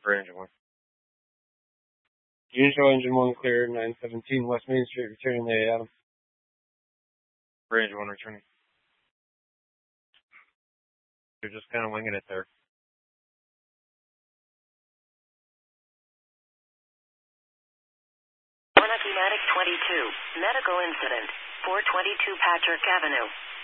For engine 1. Unit show engine 1 clear, 917 West Main Street, returning to Adam. For engine 1 returning. You're just kind of winging it there. Pneumatic 22, medical incident, 422 Patrick Avenue.